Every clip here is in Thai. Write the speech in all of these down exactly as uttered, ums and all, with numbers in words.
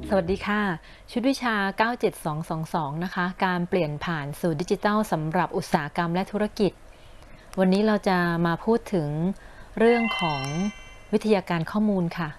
สวัสดีค่ะชุดวิชา เก้า เจ็ด สอง สอง สอง นะคะการเปลี่ยนผ่านสู่ดิจิทัลสำหรับอุตสาหกรรมและธุรกิจวันนี้เราจะมาพูดถึงเรื่องของวิทยาการข้อมูลค่ะ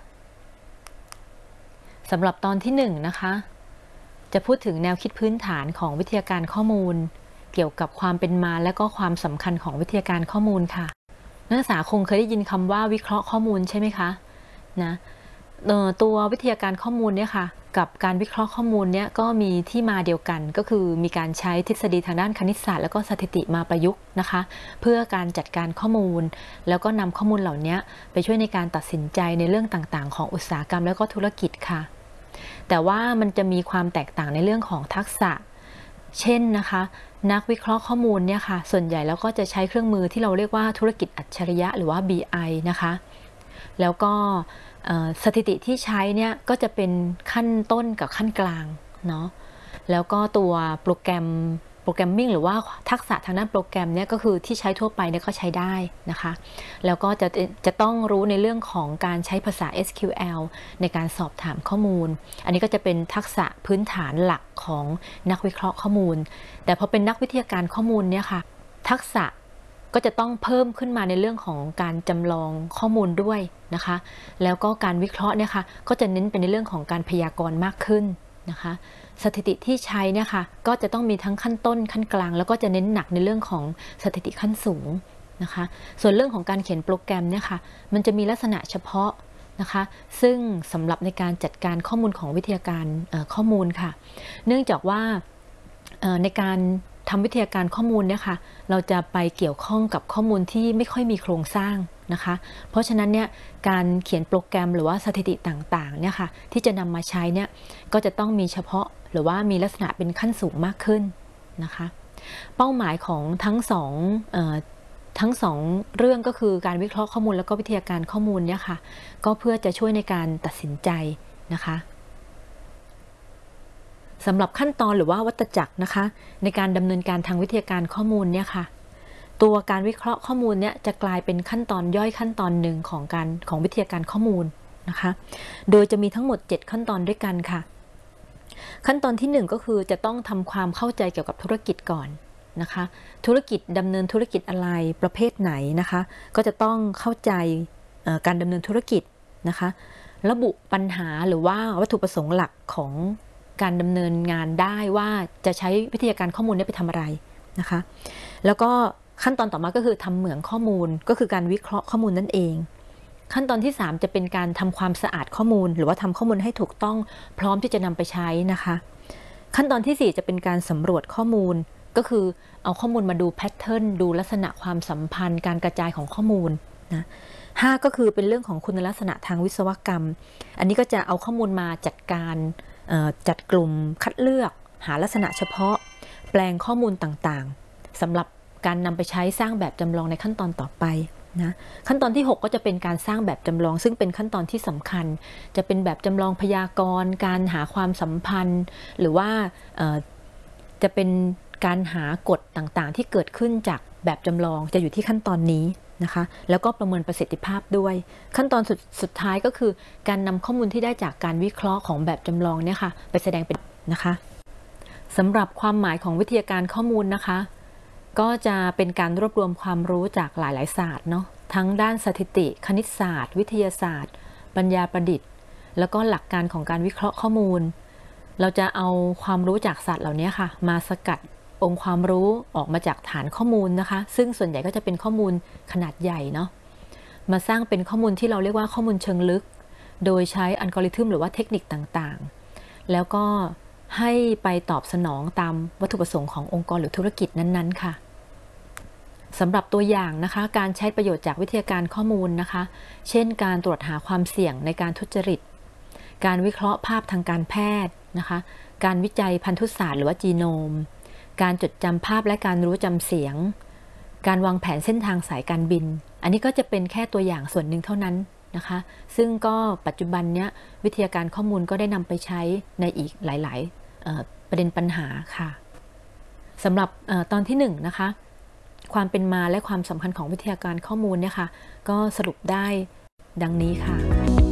สำหรับตอนที่หนึ่งนะคะจะพูดถึงแนวคิดพื้นฐานของวิทยาการข้อมูลเกี่ยวกับความเป็นมาและก็ความสำคัญของวิทยาการข้อมูลค่ะนักศึกษาคงเคยได้ยินคำว่าวิเคราะห์ข้อมูลใช่ไหมคะนะตัววิทยาการข้อมูลเนี่ยค่ะกับการวิเคราะห์ข้อมูลเนี่ยก็มีที่มาเดียวกันก็คือมีการใช้ทฤษฎีทางด้านคณิตศาสตร์แล้วก็สถิติมาประยุกต์นะคะเพื่อการจัดการข้อมูลแล้วก็นำข้อมูลเหล่านี้ไปช่วยในการตัดสินใจในเรื่องต่างๆของอุตสาหกรรมแล้วก็ธุรกิจค่ะแต่ว่ามันจะมีความแตกต่างในเรื่องของทักษะเช่นนะคะนักวิเคราะห์ข้อมูลเนี่ยค่ะส่วนใหญ่แล้วก็จะใช้เครื่องมือที่เราเรียกว่าธุรกิจอัจฉริยะหรือว่า บี ไอ นะคะแล้วก็สถิติที่ใช้เนี่ยก็จะเป็นขั้นต้นกับขั้นกลางเนาะแล้วก็ตัวโปรแกรมโปรแกรมมิ่งหรือว่าทักษะทางด้านโปรแกรมเนี่ยก็คือที่ใช้ทั่วไปเนี่ยก็ใช้ได้นะคะแล้วก็จะจะต้องรู้ในเรื่องของการใช้ภาษา เอส คิว แอล ในการสอบถามข้อมูลอันนี้ก็จะเป็นทักษะพื้นฐานหลักของนักวิเคราะห์ข้อมูลแต่พอเป็นนักวิทยาการข้อมูลเนี่ยค่ะทักษะก็จะต้องเพิ่มขึ้นมาในเรื่องของการจำลองข้อมูลด้วยนะคะแล้วก็การวิเคราะห์เนี่ยค่ะก็จะเน้นไปในเรื่องของการพยากรณ์มากขึ้นนะคะสถิติที่ใช้เนี่ยค่ะก็จะต้องมีทั้งขั้นต้นขั้นกลางแล้วก็จะเน้นหนักในเรื่องของสถิติขั้นสูงนะคะส่วนเรื่องของการเขียนโปรแกรมเนี่ยค่ะมันจะมีลักษณะเฉพาะนะคะซึ่งสำหรับในการจัดการข้อมูลของวิทยาการข้อมูลค่ะเนื่องจากว่าในการทำวิทยาการข้อมูลเนี่ยค่ะเราจะไปเกี่ยวข้องกับข้อมูลที่ไม่ค่อยมีโครงสร้างนะคะเพราะฉะนั้นเนี่ยการเขียนโปรแกรมหรือว่าสถิติต่างๆเนี่ยค่ะที่จะนำมาใช้เนี่ยก็จะต้องมีเฉพาะหรือว่ามีลักษณะเป็นขั้นสูงมากขึ้นนะคะเป้าหมายของทั้งสองทั้งสองเรื่องก็คือการวิเคราะห์ข้อมูลแล้วก็วิทยาการข้อมูลเนี่ยค่ะก็เพื่อจะช่วยในการตัดสินใจนะคะสำหรับขั้นตอนหรือว่าวัฏจักรนะคะในการดำเนินการทางวิทยาการข้อมูลเนี่ยค่ะตัวการวิเคราะห์ข้อมูลเนี่ยจะกลายเป็นขั้นตอนย่อยขั้นตอนหนึ่งของการของวิทยาการข้อมูลนะคะโดยจะมีทั้งหมดเจ็ดขั้นตอนด้วยกันค่ะขั้นตอนที่หนึ่งก็คือจะต้องทำความเข้าใจเกี่ยวกับธุรกิจก่อนนะคะธุรกิจดำเนินธุรกิจอะไรประเภทไหนนะคะก็จะต้องเข้าใจการดำเนินธุรกิจนะคะระบุปัญหาหรือว่าวัตถุประสงค์หลักของการดำเนินงานได้ว่าจะใช้วิทยาการข้อมูลนี้ไปทำอะไรนะคะแล้วก็ขั้นตอนต่อมาก็คือทำเหมืองข้อมูลก็คือการวิเคราะห์ข้อมูลนั่นเองขั้นตอนที่สามจะเป็นการทำความสะอาดข้อมูลหรือว่าทำข้อมูลให้ถูกต้องพร้อมที่จะนำไปใช้นะคะขั้นตอนที่สี่จะเป็นการสำรวจข้อมูลก็คือเอาข้อมูลมาดูแพทเทิร์นดูลักษณะความสัมพันธ์การกระจายของข้อมูลนะห้าก็คือเป็นเรื่องของคุณลักษณะทางวิศวกรรมอันนี้ก็จะเอาข้อมูลมาจัดการจัดกลุ่มคัดเลือกหาลักษณะเฉพาะแปลงข้อมูลต่างๆสำหรับการนำไปใช้สร้างแบบจำลองในขั้นตอนต่อไปนะขั้นตอนที่หกก็จะเป็นการสร้างแบบจำลองซึ่งเป็นขั้นตอนที่สำคัญจะเป็นแบบจำลองพยากรณ์การหาความสัมพันธ์หรือว่าจะเป็นการหากฎต่างๆที่เกิดขึ้นจากแบบจำลองจะอยู่ที่ขั้นตอนนี้นะคะแล้วก็ประเมินประสิทธิภาพด้วยขั้นตอนสุดสุดท้ายก็คือการนำข้อมูลที่ได้จากการวิเคราะห์ของแบบจำลองเนี่ยค่ะไปแสดงเป็นนะคะสำหรับความหมายของวิทยาการข้อมูลนะคะก็จะเป็นการรวบรวมความรู้จากหลายๆศาสตร์เนาะทั้งด้านสถิติคณิตศาสตร์วิทยาศาสตร์ปัญญาประดิษฐ์แล้วก็หลักการของการวิเคราะห์ข้อมูลเราจะเอาความรู้จากศาสตร์เหล่านี้ค่ะมาสกัดองค์ความรู้ออกมาจากฐานข้อมูลนะคะซึ่งส่วนใหญ่ก็จะเป็นข้อมูลขนาดใหญ่เนาะมาสร้างเป็นข้อมูลที่เราเรียกว่าข้อมูลเชิงลึกโดยใช้อัลกอริทึมหรือว่าเทคนิคต่างๆแล้วก็ให้ไปตอบสนองตามวัตถุประสงค์ขององค์กรหรือธุรกิจนั้นๆค่ะสำหรับตัวอย่างนะคะการใช้ประโยชน์จากวิทยาการข้อมูลนะคะเช่นการตรวจหาความเสี่ยงในการทุจริตการวิเคราะห์ภาพทางการแพทย์นะคะการวิจัยพันธุศาสตร์หรือว่าจีโนมการจดจำภาพและการรู้จำเสียงการวางแผนเส้นทางสายการบินอันนี้ก็จะเป็นแค่ตัวอย่างส่วนหนึ่งเท่านั้นนะคะซึ่งก็ปัจจุบันเนี้ยวิทยาการข้อมูลก็ได้นำไปใช้ในอีกหลายๆประเด็นปัญหาค่ะสำหรับตอนที่หนึ่งนะคะความเป็นมาและความสำคัญของวิทยาการข้อมูลเนี่ยค่ะก็สรุปได้ดังนี้ค่ะ